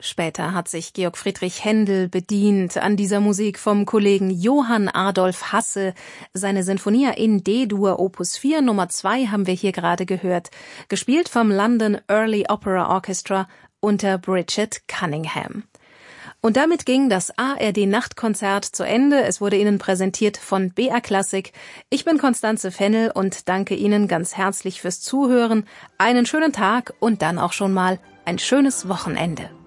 Später hat sich Georg Friedrich Händel bedient an dieser Musik vom Kollegen Johann Adolf Hasse. Seine Sinfonia in D-Dur Opus 4 Nummer 2 haben wir hier gerade gehört, gespielt vom London Early Opera Orchestra unter Bridget Cunningham. Und damit ging das ARD-Nachtkonzert zu Ende. Es wurde Ihnen präsentiert von BR Klassik. Ich bin Constanze Fennel und danke Ihnen ganz herzlich fürs Zuhören. Einen schönen Tag und dann auch schon mal ein schönes Wochenende.